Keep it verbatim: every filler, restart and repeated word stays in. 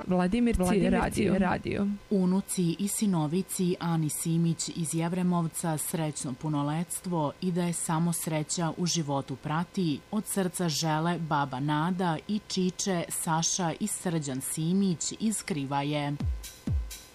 Vladimirci radio. radio. Unuci i sinovici Ani Simić iz Jevremovca srećno punoletstvo i da je samo sreća u životu prati, od srca žele baba Nada i čiče Saša i Srđan Simić iz Krivaje.